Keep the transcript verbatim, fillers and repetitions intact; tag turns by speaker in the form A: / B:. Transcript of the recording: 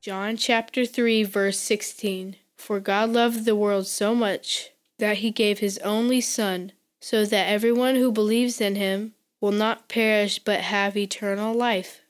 A: John chapter three, verse sixteen. For God loved the world so much that he gave his only Son, so that everyone who believes in him will not perish but have eternal life.